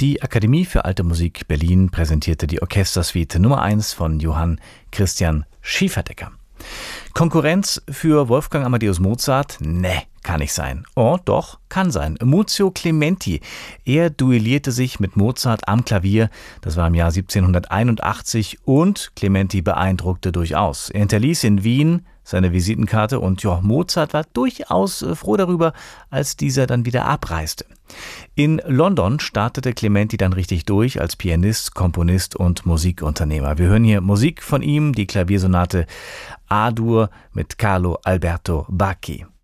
Die Akademie für Alte Musik Berlin präsentierte die Orchestersuite Nummer 1 von Johann Christian Schieferdecker. Konkurrenz für Wolfgang Amadeus Mozart? Ne, kann nicht sein. Oh, doch, kann sein. Muzio Clementi. Er duellierte sich mit Mozart am Klavier. Das war im Jahr 1781 und Clementi beeindruckte durchaus. Er hinterließ in Wien seine Visitenkarte und Mozart war durchaus froh darüber, als dieser dann wieder abreiste. In London startete Clementi dann richtig durch als Pianist, Komponist und Musikunternehmer. Wir hören hier Musik von ihm, die Klaviersonate A-Dur mit Carlo Alberto Bacchi.